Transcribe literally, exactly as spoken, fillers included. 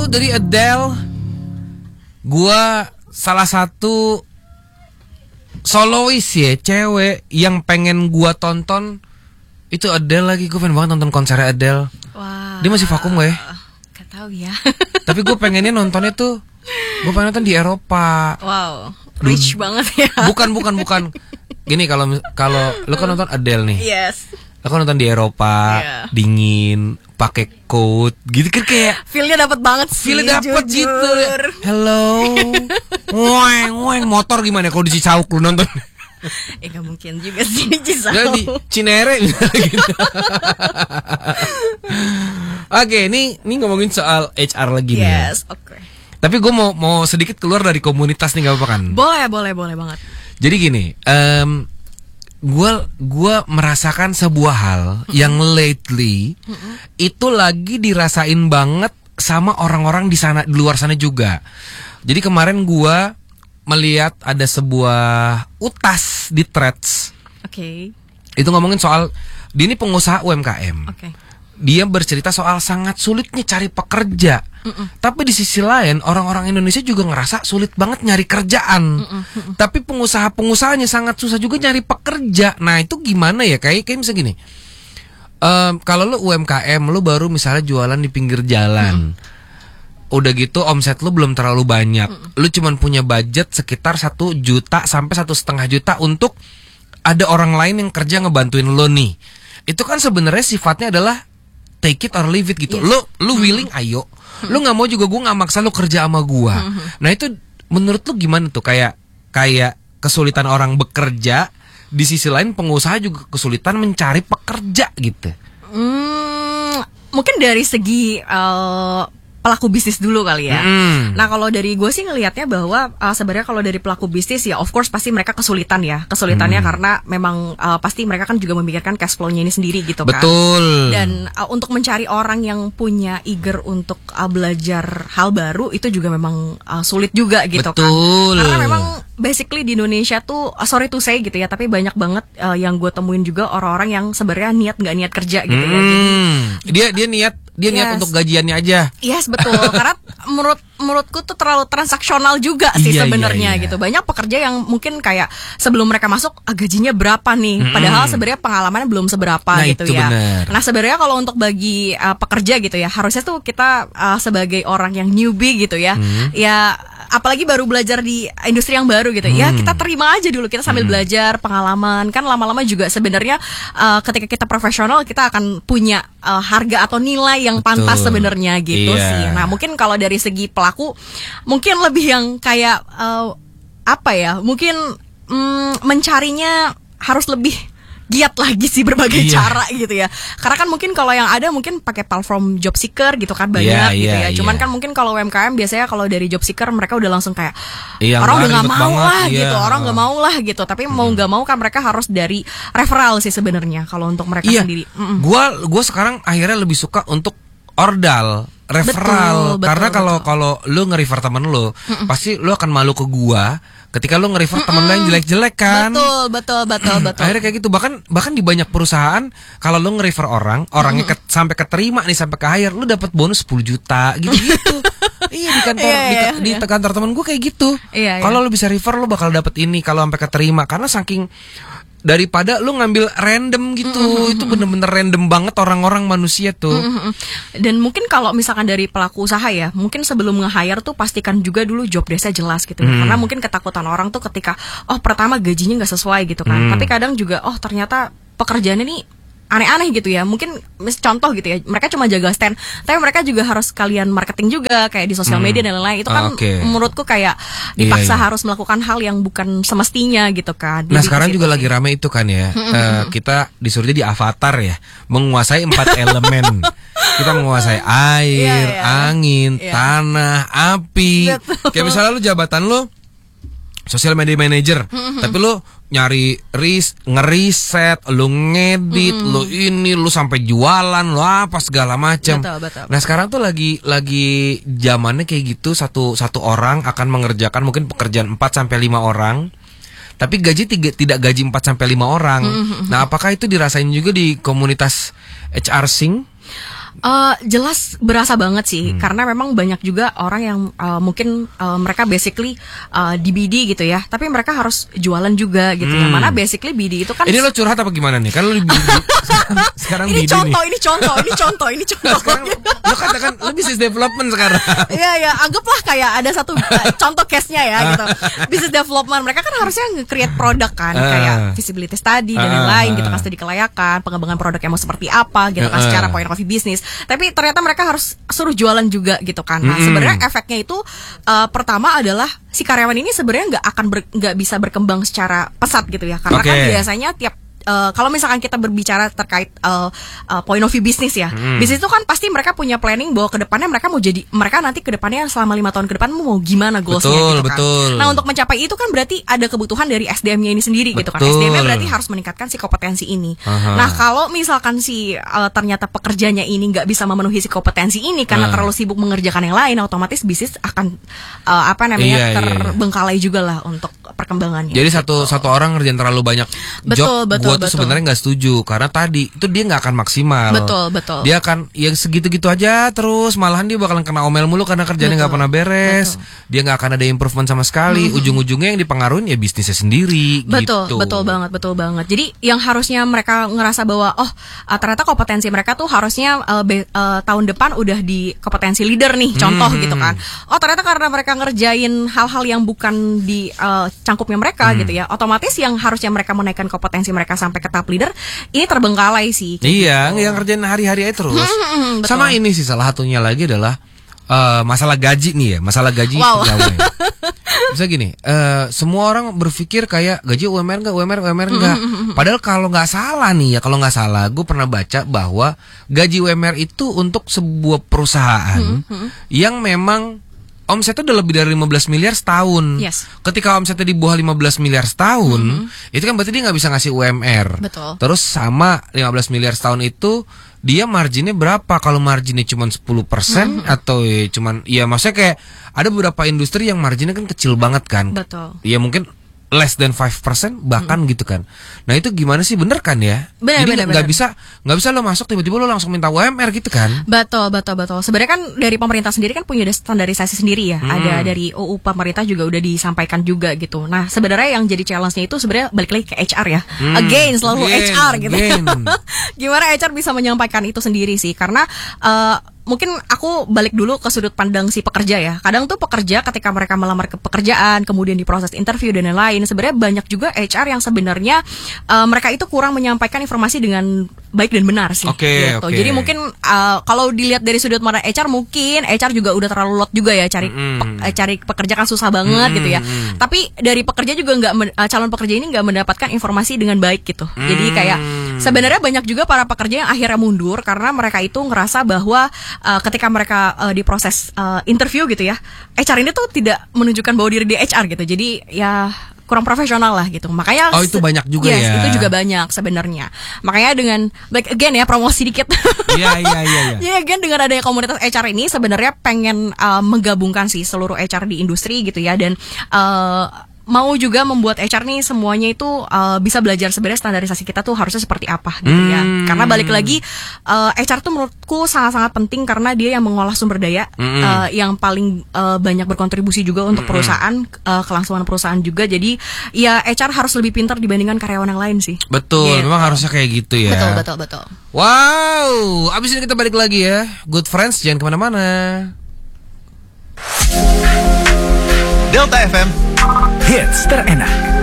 satu dari Adele. Gua salah satu solois ya, cewek yang pengen gua tonton itu Adele lagi. Gue pengen banget nonton konser Adele. Wah. Dia masih vakum gak ya? Gak tahu ya. Tapi gue pengennya nontonnya tuh, gue pengen nonton di Eropa. Wow, rich Duh. banget ya. Bukan, bukan, bukan. Gini, kalau kalau lo kan nonton Adele nih. Yes. Lo kan nonton di Eropa, yeah. dingin, pakai coat, gitu kan kayak. Feelnya dapet banget sih. Feelnya dapet jujur. Gitu. Hello, ngoeng, ngoeng motor gimana kalau di Cicauk lu nonton? Eh gak mungkin juga sih di Cicauk. Di Cinere gitu. Oke, ini ini ngomongin soal H R lagi nih. Yes, oke. Okay. Tapi gue mau mau sedikit keluar dari komunitas nih, gak apa-apa kan? Boleh, boleh, boleh banget. Jadi gini, um, gue gue merasakan sebuah hal mm-hmm. yang lately mm-hmm. itu lagi dirasain banget sama orang-orang di sana, di luar sana juga. Jadi kemarin gue melihat ada sebuah utas di Threads. Oke. Okay. Itu ngomongin soal dia ini pengusaha U M K M. Oke. Okay. Dia bercerita soal sangat sulitnya cari pekerja. Mm-mm. Tapi di sisi lain orang-orang Indonesia juga ngerasa sulit banget nyari kerjaan. Mm-mm. Mm-mm. Tapi pengusaha-pengusahanya sangat susah juga nyari pekerja. Nah itu gimana ya? Kayak kayak misalnya gini. Um, kalau lu U M K M, lu baru misalnya jualan di pinggir jalan. Mm. Udah gitu omset lu belum terlalu banyak. Mm. Lu cuman punya budget sekitar satu juta sampai satu setengah juta untuk ada orang lain yang kerja ngebantuin lo nih. Itu kan sebenarnya sifatnya adalah take it or leave it gitu. Yes. Lu lu willing mm-hmm. ayo. Mm-hmm. Lu nggak mau juga gue nggak maksa lu kerja sama gue. Mm-hmm. Nah itu menurut lu gimana tuh, kayak kayak kesulitan orang bekerja, di sisi lain pengusaha juga kesulitan mencari pekerja gitu. Hmm, mungkin dari segi uh, pelaku bisnis dulu kali ya. Mm. Nah kalau dari gue sih ngelihatnya bahwa uh, sebenarnya kalau dari pelaku bisnis ya of course pasti mereka kesulitan ya. Kesulitannya mm. karena memang uh, pasti mereka kan juga memikirkan cash flow-nya ini sendiri gitu kan. Betul. Dan uh, untuk mencari orang yang punya eager untuk uh, belajar hal baru itu juga memang uh, sulit juga gitu. Betul. Kan. Karena memang basically di Indonesia tuh uh, sorry to say gitu ya, tapi banyak banget uh, yang gue temuin juga orang-orang yang sebenarnya niat nggak niat kerja gitu mm. ya. Jadi dia dia niat dia yes. niat untuk gajiannya aja. Yes, betul. Karena menurut menurutku tuh terlalu transaksional juga sih iya, sebenarnya iya, iya. gitu. Banyak pekerja yang mungkin kayak sebelum mereka masuk ah, gajinya berapa nih, mm-hmm. padahal sebenarnya pengalamannya belum seberapa nah, gitu ya. Bener. Nah, sebenarnya kalau untuk bagi uh, pekerja gitu ya, harusnya tuh kita uh, sebagai orang yang newbie gitu ya. Mm. Ya apalagi baru belajar di industri yang baru gitu. Mm. Ya kita terima aja dulu, kita sambil mm. belajar pengalaman. Kan lama-lama juga sebenarnya uh, ketika kita profesional kita akan punya uh, harga atau nilai yang Betul. pantas sebenarnya gitu iya. sih. Nah, mungkin kalau dari segi pelaku mungkin lebih yang kayak uh, apa ya? Mungkin mm, mencarinya harus lebih giat lagi sih berbagai iya. cara gitu ya. Karena kan mungkin kalau yang ada mungkin pakai platform job seeker gitu kan banyak yeah, gitu yeah, ya. Cuman yeah. kan mungkin kalau U M K M biasanya kalau dari job seeker mereka udah langsung kayak yeah, orang udah nggak mau banget, lah yeah. gitu, orang nggak mau lah gitu. Tapi hmm. mau nggak mau kan mereka harus dari referral sih sebenarnya kalau untuk mereka yeah. sendiri. Mm-mm. Gua gua sekarang akhirnya lebih suka untuk ordal, referral. Betul, karena kalau kalau lu nge-refer temen lu, Mm-mm. pasti lu akan malu ke gua ketika lu nge-refer temen lu yang jelek-jelek kan. Betul, betul, betul, betul. Akhirnya kayak gitu. Bahkan bahkan di banyak perusahaan kalau lu nge-refer orang, orangnya ke, sampai keterima nih, sampai ke hire, lu dapat bonus sepuluh juta gitu-gitu. Iya di kantor yeah, yeah, di, yeah. di kantor temen gua kayak gitu. Yeah, kalau yeah. lu bisa refer lu bakal dapat ini kalau sampai keterima, karena saking daripada lu ngambil random gitu. Mm-hmm. Itu bener-bener random banget orang-orang manusia tuh. Mm-hmm. Dan mungkin kalau misalkan dari pelaku usaha ya, mungkin sebelum nge-hire tuh pastikan juga dulu job desk-nya jelas gitu. Mm. Karena mungkin ketakutan orang tuh ketika oh pertama gajinya gak sesuai gitu kan. Mm. Tapi kadang juga oh ternyata pekerjaannya nih aneh-aneh gitu ya. Mungkin contoh gitu ya, mereka cuma jaga stand, tapi mereka juga harus kalian marketing juga kayak di sosial media hmm. dan lain-lain. Itu kan okay. menurutku kayak dipaksa iya, iya. harus melakukan hal yang bukan semestinya gitu kan. Nah, sekarang juga lagi rame itu kan ya. uh, kita disuruh jadi avatar ya, menguasai empat elemen. Kita menguasai air, yeah, yeah. angin, yeah. tanah, api. Betul. Kayak misalnya lu jabatan lu social media manager, mm-hmm. tapi lu nyari ris, ngeriset, lu ngedit, mm-hmm. lu ini, lu sampai jualan, lu apa segala macam. Nah sekarang tuh lagi lagi zamannya kayak gitu, satu satu orang akan mengerjakan mungkin pekerjaan empat sampai lima orang, tapi gaji tiga, tidak gaji empat sampai lima orang. Mm-hmm. Nah apakah itu dirasain juga di komunitas H R Sing? Uh, jelas berasa banget sih, hmm. karena memang banyak juga orang yang uh, mungkin uh, mereka basically uh, di B D gitu ya, tapi mereka harus jualan juga gitu. Hmm. Yang mana basically B D itu kan. Ini lo curhat apa gimana nih? Kan lo di B D sekarang, sekarang ini B D contoh, nih. ini contoh, ini contoh, ini contoh. Sekarang lo katakan lo business development sekarang. Iya ya, anggaplah kayak ada satu uh, contoh case-nya ya gitu. Business development mereka kan harusnya nge-create produk kan, uh. kayak visibility study dan lain-lain uh. gitu kan, studi kelayakan, pengembangan produk yang mau seperti apa gitu kan, uh. secara point of view bisnis. Tapi ternyata mereka harus suruh jualan juga gitu kan. Nah, mm-hmm. sebenarnya efeknya itu uh, pertama adalah si karyawan ini sebenarnya nggak akan nggak ber, bisa berkembang secara pesat gitu ya. Karena okay. kan biasanya tiap Uh, kalau misalkan kita berbicara terkait uh, uh, point of view bisnis ya, hmm. bisnis itu kan pasti mereka punya planning bahwa kedepannya mereka mau jadi, mereka nanti kedepannya selama lima tahun ke depan mau gimana goalsnya gitu kan. Betul. Nah untuk mencapai itu kan berarti ada kebutuhan dari S D M-nya ini sendiri betul. Gitu kan. S D M-nya berarti harus meningkatkan si kompetensi ini. Aha. Nah kalau misalkan si uh, ternyata pekerjanya ini nggak bisa memenuhi si kompetensi ini karena uh. terlalu sibuk mengerjakan yang lain, otomatis bisnis akan uh, apa namanya iya, terbengkalai iya, iya. juga lah untuk perkembangannya. Jadi gitu. satu satu orang ngerjain terlalu banyak betul, job, betul. Gue tuh sebenarnya nggak setuju karena tadi itu dia nggak akan maksimal. Betul betul. Dia akan yang segitu-gitu aja terus, malahan dia bakalan kena omel mulu karena kerjanya nggak pernah beres. Betul. Dia nggak akan ada improvement sama sekali. Mm-hmm. Ujung-ujungnya yang dipengaruhi ya bisnisnya sendiri. Betul gitu. betul banget betul banget. Jadi yang harusnya mereka ngerasa bahwa oh uh, ternyata kompetensi mereka tuh harusnya uh, be, uh, tahun depan udah di kompetensi leader nih. Contoh mm-hmm. gitu kan. Oh ternyata karena mereka ngerjain hal-hal yang bukan di uh, cangkupnya mereka mm. gitu ya. Otomatis yang harusnya mereka menaikkan kompetensi mereka sampai ke tahap leader ini terbengkalai sih. Iya, gitu. Yang kerjaan hari-hari aja terus. Hmm, sama ini sih salah satunya lagi adalah uh, masalah gaji nih ya, masalah gaji wow. pegawai. Bisa gini, uh, semua orang berpikir kayak gaji U M R enggak, U M R, U M R enggak. Padahal kalau nggak salah nih ya, kalau nggak salah, gue pernah baca bahwa gaji U M R itu untuk sebuah perusahaan yang memang omsetnya udah lebih dari lima belas miliar setahun. Yes. Ketika omsetnya di bawah lima belas miliar setahun, mm-hmm. itu kan berarti dia nggak bisa ngasih U M R. Betul. Terus sama lima belas miliar setahun itu dia marginnya berapa? Kalau marginnya cuma sepuluh persen mm-hmm. atau ya cuman ya maksudnya kayak ada beberapa industri yang marginnya kan kecil banget kan. Betul. Ya mungkin less than five percent bahkan hmm. gitu kan. Nah itu gimana sih, bener kan ya? Bener, Jadi bener, gak bener. bisa gak bisa lo masuk tiba-tiba lo langsung minta U M R gitu kan? Betul betul betul. Sebenarnya kan dari pemerintah sendiri kan punya standarisasi sendiri ya. Hmm. Ada dari U U pemerintah juga udah disampaikan juga gitu. Nah sebenarnya yang jadi challenge-nya itu sebenarnya balik lagi ke H R ya. Hmm. Again selalu again, H R gitu. Gimana H R bisa menyampaikan itu sendiri sih? Karena uh, mungkin aku balik dulu ke sudut pandang si pekerja ya. Kadang tuh pekerja ketika mereka melamar ke pekerjaan, kemudian diproses interview dan lain-lain, sebenarnya banyak juga H R yang sebenarnya uh, mereka itu kurang menyampaikan informasi dengan baik dan benar sih. Okay, gitu. okay. Jadi mungkin uh, kalau dilihat dari sudut pandang H R, mungkin H R juga udah terlalu lot juga ya cari mm. pe- cari pekerja kan susah banget mm. gitu ya. Tapi dari pekerja juga nggak uh, calon pekerja ini nggak mendapatkan informasi dengan baik gitu. Mm. Jadi kayak sebenarnya banyak juga para pekerja yang akhirnya mundur karena mereka itu ngerasa bahwa Uh, ketika mereka uh, diproses uh, interview gitu ya, H R ini tuh tidak menunjukkan bahwa diri di H R gitu. Jadi ya kurang profesional lah gitu. Makanya oh itu banyak juga yes, ya. Itu juga banyak sebenarnya. Makanya dengan like again ya promosi dikit. Iya iya iya. Jadi again dengan adanya komunitas H R ini sebenarnya pengen uh, menggabungkan sih seluruh H R di industri gitu ya, dan uh, mau juga membuat H R nih semuanya itu uh, bisa belajar sebenarnya standarisasi kita tuh harusnya seperti apa gitu hmm. ya. Karena balik lagi uh, H R tuh menurutku sangat-sangat penting karena dia yang mengolah sumber daya hmm. uh, yang paling uh, banyak berkontribusi juga untuk hmm. perusahaan, uh, kelangsungan perusahaan juga. Jadi ya H R harus lebih pintar dibandingkan karyawan yang lain sih. Betul, gitu. Memang harusnya kayak gitu ya. Betul, betul, betul. Wow, abis ini kita balik lagi ya. Good friends, jangan kemana-mana. Delta F M Hits terenak.